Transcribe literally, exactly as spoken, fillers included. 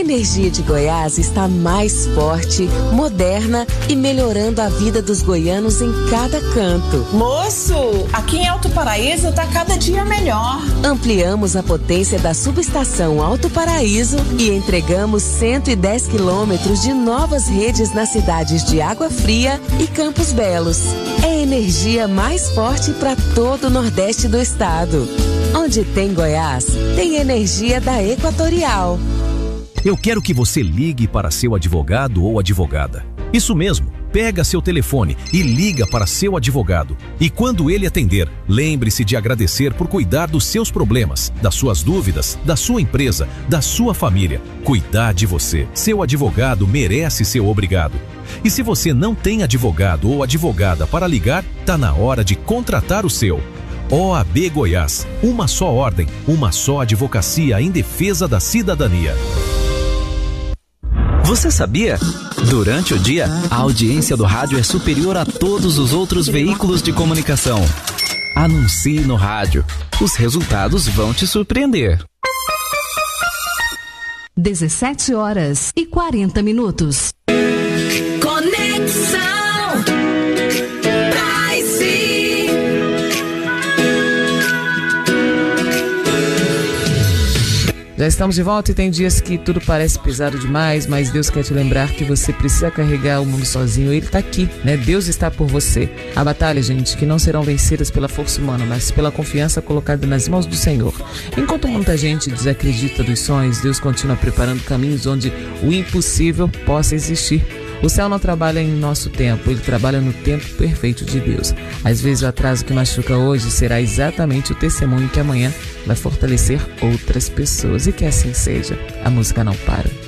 Energia de Goiás está mais forte, moderna e melhorando a vida dos goianos em cada canto. Moço, aqui em Alto Paraíso tá cada dia melhor. Ampliamos a potência da subestação Alto Paraíso e entregamos cento e dez quilômetros de novas redes nas cidades de Água Fria e Campos Belos. É a energia mais forte para todo o Nordeste do estado. Onde tem Goiás, tem energia da Equatorial. Eu quero que você ligue para seu advogado ou advogada. Isso mesmo, pega seu telefone e liga para seu advogado. E quando ele atender, lembre-se de agradecer por cuidar dos seus problemas, das suas dúvidas, da sua empresa, da sua família. Cuidar de você. Seu advogado merece ser obrigado. E se você não tem advogado ou advogada para ligar, tá na hora de contratar o seu. O A B Goiás, uma só ordem, uma só advocacia em defesa da cidadania. Você sabia? Durante o dia, a audiência do rádio é superior a todos os outros veículos de comunicação. Anuncie no rádio. Os resultados vão te surpreender. dezessete horas e quarenta minutos. Conexão Já estamos de volta e tem dias que tudo parece pesado demais, mas Deus quer te lembrar que você precisa carregar o mundo sozinho. Ele está aqui, né? Deus está por você. A batalha, gente, que não serão vencidas pela força humana, mas pela confiança colocada nas mãos do Senhor. Enquanto muita gente desacredita dos sonhos, Deus continua preparando caminhos onde o impossível possa existir. O céu não trabalha em nosso tempo, ele trabalha no tempo perfeito de Deus. Às vezes o atraso que machuca hoje será exatamente o testemunho que amanhã vai fortalecer outras pessoas. E que assim seja. A música não para.